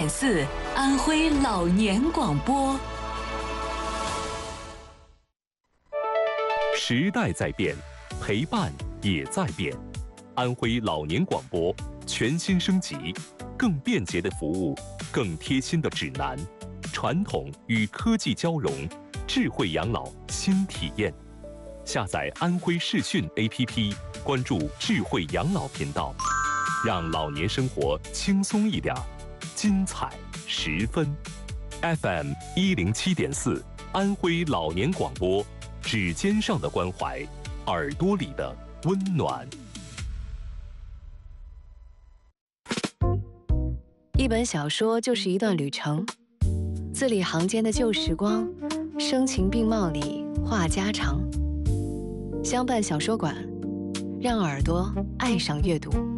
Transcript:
97.4安徽老年广播。 时代在变，陪伴也在变。安徽老年广播全新升级，更便捷的服务，更贴心的指南，传统与科技交融，智慧养老新体验。下载安徽视讯 APP， 关注智慧养老频道，让老年生活轻松一点，精彩十分。FM 107.4安徽老年广播，指尖上的关怀，耳朵里的温暖。 一本小说就是一段旅程，字里行间的旧时光，声情并茂里话家常。相伴小说馆，让耳朵爱上阅读。